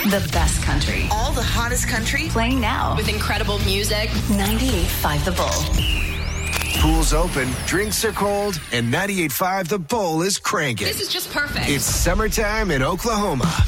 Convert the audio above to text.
The best country. All the hottest country. Playing now. With incredible music. 98.5 The Bull. Pool's open, drinks are cold, and 98.5 The Bull is cranking. This is just perfect. It's summertime in Oklahoma.